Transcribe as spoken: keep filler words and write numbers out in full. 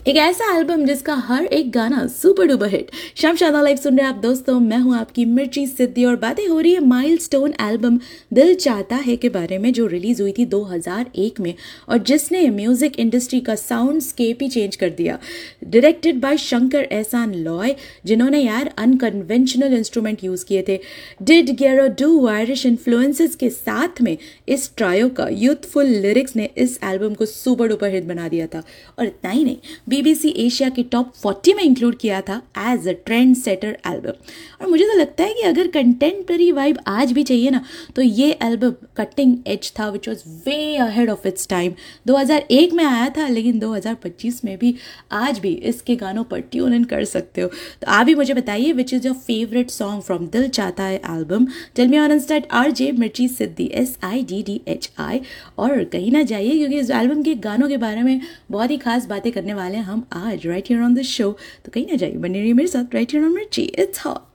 एक ऐसा एल्बम जिसका हर एक गाना सुपर डुपर हिट। शाम शादा लाइव सुन रहे हैं आप दोस्तों, मैं हूं आपकी मिर्ची सिद्धि और बातें हो रही है माइलस्टोन एल्बम दिल चाहता है के बारे में, जो रिलीज हुई थी दो हज़ार एक में और जिसने म्यूजिक इंडस्ट्री का साउंड स्केप ही चेंज कर दिया। डायरेक्टेड बाय शंकर एहसान लॉय, जिन्होंने यार अनकन्वेंशनल इंस्ट्रूमेंट यूज किए थे। Did Gero do Irish influences के साथ में इस ट्रायो का यूथफुल लिरिक्स ने इस एल्बम को सुपर डुपर हिट बना दिया था। और इतना ही नहीं, बीबीसी एशिया के टॉप चालीस में इंक्लूड किया था as a trend setter album. और मुझे तो लगता है कि अगर कंटेम्प्रेरी वाइब आज भी चाहिए ना, तो ये एल्बम कटिंग एज था, which was way ahead of its time. दो हज़ार एक में आया था, लेकिन दो हज़ार पच्चीस में भी आज भी इसके गानों पर ट्यून इन कर सकते हो। तो आप भी मुझे बताइए which is your favourite song from दिल चाहता है album. Tell me on Insta R J मिर्ची सिद्धि, S I D D H I. और कहीं ना जाइए, क्योंकि इस एल्बम के गानों के बारे में बहुत ही खास बातें करने वाले हैं हम आज right here on this show. तो कहीं ना जाइए, बने रहिए मेरे साथ राइट हियर ऑन मिर्ची। It's hot.